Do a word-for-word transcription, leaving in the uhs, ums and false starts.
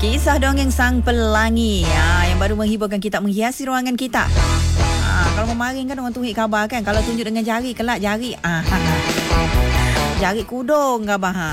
Kisah dongeng sang pelangi ha, yang baru menghiburkan kita, menghiasi ruangan kita. Ha, kalau memalingkan orang tuhik khabar kan. Kalau tunjuk dengan jari, kelak jari. Ha, ha, ha. Jari kudung khabar. Ha.